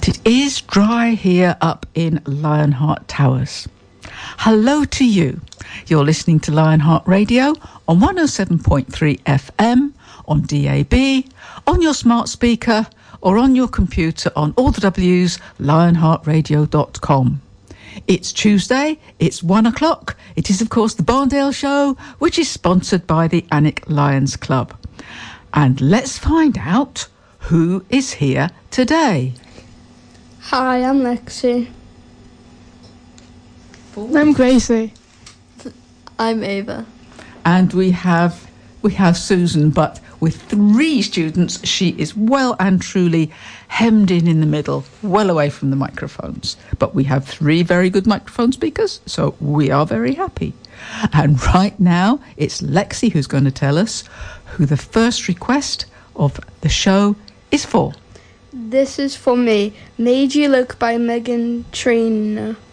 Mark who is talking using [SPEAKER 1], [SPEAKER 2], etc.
[SPEAKER 1] But it is dry here up in Lionheart Towers. Hello to you. You're listening to Lionheart Radio on 107.3 FM, on DAB, on your smart speaker, or on your computer on all the W's, lionheartradio.com. It's Tuesday, it's 1 o'clock. It is, of course, the Barndale Show, which is sponsored by the Alnwick Lions Club. And let's find out who is here today.
[SPEAKER 2] Hi, I'm Lexi.
[SPEAKER 3] I'm Gracie.
[SPEAKER 2] I'm Ava.
[SPEAKER 1] And we have Susan, but with 3 students, she is well and truly hemmed in the middle, well away from the microphones. But we have 3 very good microphone speakers, so we are very happy. And right now, it's Lexi who's going to tell us who the first request of the show is for.
[SPEAKER 2] This is for me. Made You Look by Meghan Trainor.